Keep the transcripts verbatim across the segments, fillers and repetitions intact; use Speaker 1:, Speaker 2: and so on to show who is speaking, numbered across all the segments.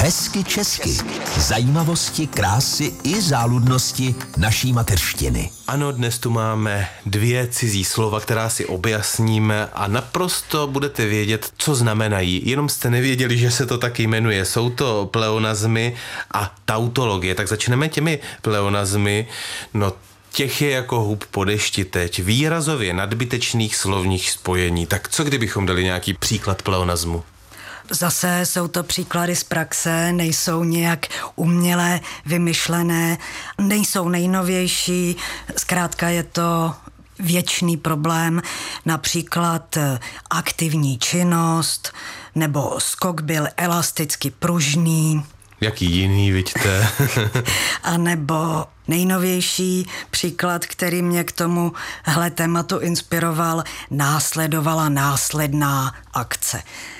Speaker 1: Hezky česky. Zajímavosti, krásy i záludnosti naší mateřštiny.
Speaker 2: Ano, dnes tu máme dvě cizí slova, která si objasníme a naprosto budete vědět, co znamenají. Jenom jste nevěděli, že se to taky jmenuje. Jsou to pleonazmy a tautologie. Tak začneme těmi pleonazmy. No, těch je jako hub po dešti teď. Výrazově nadbytečných slovních spojení. Tak co kdybychom dali nějaký příklad pleonazmu?
Speaker 3: Zase jsou to příklady z praxe, nejsou nějak uměle vymyšlené, nejsou nejnovější, zkrátka je to věčný problém, například aktivní činnost, nebo skok byl elasticky pružný.
Speaker 2: Jaký jiný, vidíte?
Speaker 3: A nebo nejnovější příklad, který mě k tomuhle tématu inspiroval, následovala následná akce.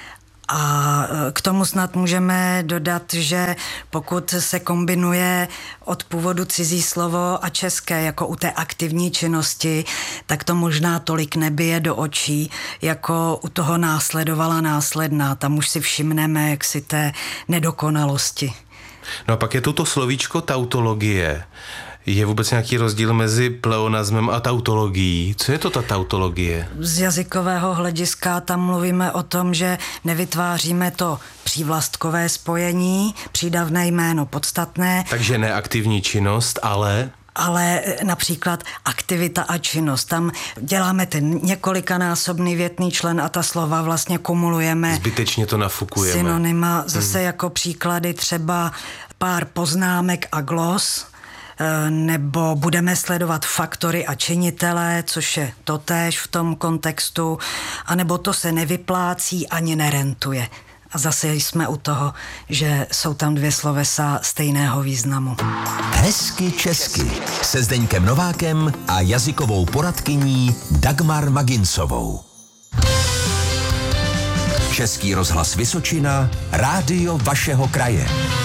Speaker 3: A k tomu snad můžeme dodat, že pokud se kombinuje od původu cizí slovo a české jako u té aktivní činnosti, tak to možná tolik nebije do očí, jako u toho následovala následná. Tam už si všimneme jaksi té nedokonalosti.
Speaker 2: No a pak je toto slovíčko tautologie. Je vůbec nějaký rozdíl mezi pleonazmem a tautologií? Co je to ta tautologie?
Speaker 3: Z jazykového hlediska tam mluvíme o tom, že nevytváříme to přívlastkové spojení, přídavné jméno podstatné.
Speaker 2: Takže ne aktivní činnost, ale...
Speaker 3: Ale například aktivita a činnost. Tam děláme ten několikanásobný větný člen a ta slova vlastně kumulujeme.
Speaker 2: Zbytečně to nafukujeme.
Speaker 3: Synonyma. Zase hmm. jako příklady třeba pár poznámek a glos, nebo budeme sledovat faktory a činitele, což je totéž v tom kontextu, anebo to se nevyplácí ani nerentuje. A zase jsme u toho, že jsou tam dvě slovesa stejného významu.
Speaker 1: Hezky česky se Zdeňkem Novákem a jazykovou poradkyní Dagmar Maginsovou. Český rozhlas Vysočina, rádio vašeho kraje.